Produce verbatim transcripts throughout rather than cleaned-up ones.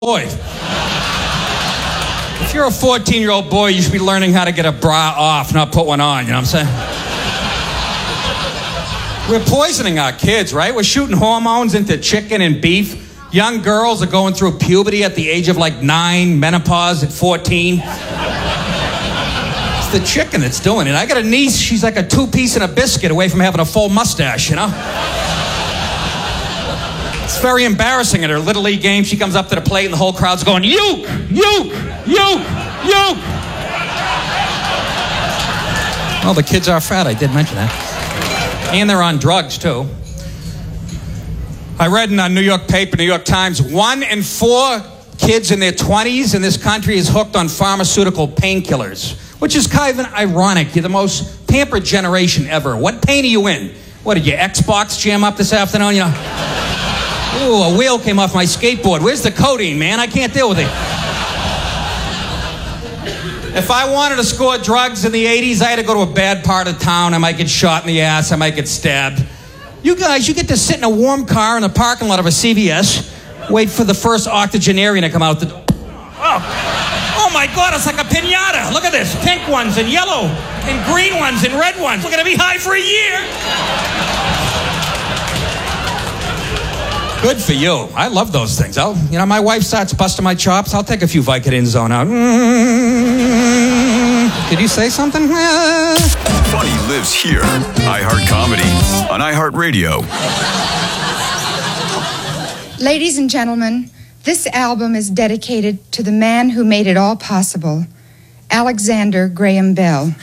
boy. If you're a fourteen-year-old boy, you should be learning how to get a bra off, not put one on, you know what I'm saying? We're poisoning our kids, right? We're shooting hormones into chicken and beef. Young girls are going through puberty at the age of like nine, menopause at fourteen. It's the chicken that's doing it. I got a niece, she's like a two-piece and a biscuit away from having a full mustache, you know? It's very embarrassing at her Little League game. She comes up to the plate and the whole crowd's going, "Uke! Uke! Uke! Uke!" Well, the kids are fat. I did mention that. And they're on drugs, too. I read in a New York paper, New York Times, one in four kids in their twenties in this country is hooked on pharmaceutical painkillers, which is kind of ironic. You're the most pampered generation ever. What pain are you in? What, did your Xbox jam up this afternoon? You know? Ooh, a wheel came off my skateboard. Where's the codeine, man? I can't deal with it. If I wanted to score drugs in the eighties, I had to go to a bad part of town. I might get shot in the ass. I might get stabbed. You guys, you get to sit in a warm car in the parking lot of a C V S, wait for the first octogenarian to come out the door. Oh. oh my God, it's like a piñata. Look at this. Pink ones and yellow and green ones and red ones. We're going to be high for a year. Good for you. I love those things. I'll, you know, my wife starts busting my chops. I'll take a few Vicodin zone out. Mm-hmm. Did you say something? Funny lives here. iHeart Comedy on iHeartRadio. Ladies and gentlemen, this album is dedicated to the man who made it all possible, Alexander Graham Bell.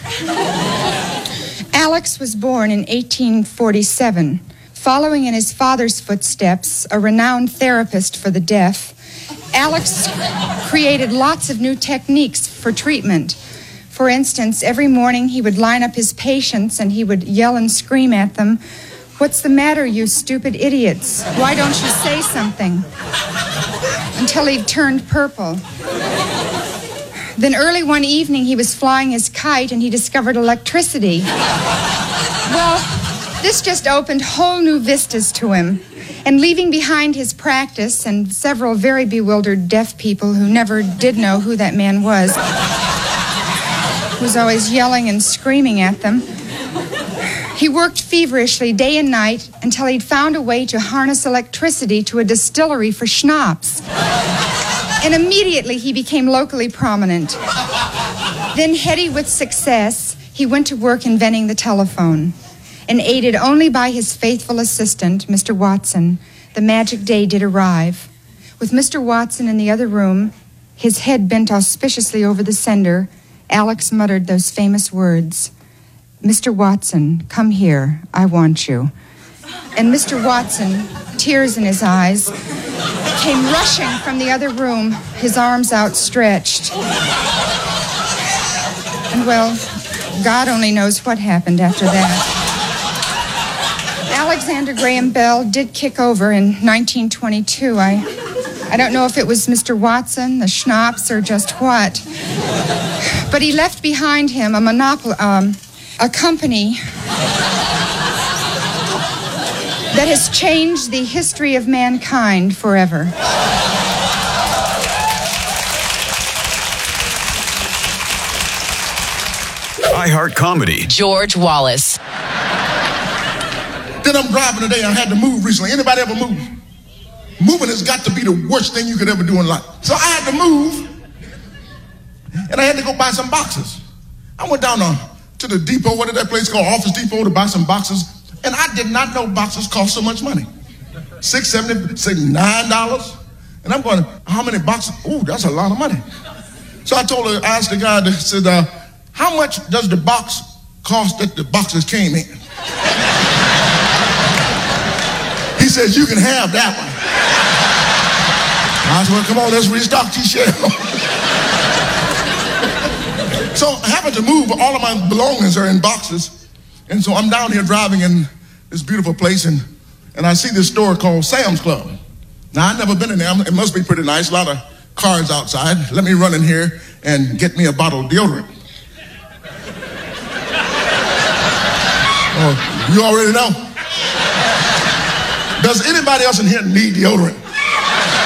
Alex was born in eighteen forty-seven. Following in his father's footsteps, a renowned therapist for the deaf, Alex created lots of new techniques for treatment. For instance, every morning he would line up his patients and he would yell and scream at them, "What's the matter, you stupid idiots? Why don't you say something?" Until he turned purple. Then early one evening he was flying his kite and he discovered electricity. Well, this just opened whole new vistas to him. And leaving behind his practice and several very bewildered deaf people who never did know who that man was, was always yelling and screaming at them, he worked feverishly day and night until he'd found a way to harness electricity to a distillery for schnapps. And immediately he became locally prominent. Then, heady with success, he went to work inventing the telephone. And aided only by his faithful assistant, Mister Watson, the magic day did arrive. With Mister Watson in the other room, his head bent auspiciously over the sender, Alex muttered those famous words, "Mister Watson, come here, I want you." And Mister Watson, tears in his eyes, came rushing from the other room, his arms outstretched. And well, God only knows what happened after that. Alexander Graham Bell did kick over in nineteen twenty-two. I, I don't know if it was Mister Watson, the schnapps, or just what. But he left behind him a monopoly, um, a company that has changed the history of mankind forever. iHeart Comedy. George Wallace. Then I'm driving today. I had to move recently. Anybody ever move? Moving has got to be the worst thing you could ever do in life. So I had to move, and I had to go buy some boxes. I went down to, to the depot, what is that place called? Office Depot, to buy some boxes. And I did not know boxes cost so much money. Six, seventy, say nine dollars. And I'm going, how many boxes? Ooh, that's a lot of money. So I told her, I asked the guy, I said, uh, how much does the box cost that the boxes came in? He says, you can have that one. I said, well, come on, let's restock these shelves. So I happened to move, all of my belongings are in boxes. And so I'm down here driving in this beautiful place, and, and I see this store called Sam's Club. Now, I've never been in there. It must be pretty nice. A lot of cars outside. Let me run in here and get me a bottle of deodorant. Oh, you already know. Does anybody else in here need deodorant?